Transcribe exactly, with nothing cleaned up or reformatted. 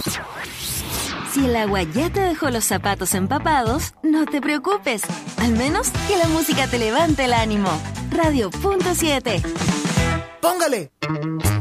Si el agua ya te dejó los zapatos empapados, no te preocupes. Al menos que la música te levante el ánimo. Radio punto siete. ¡Póngale!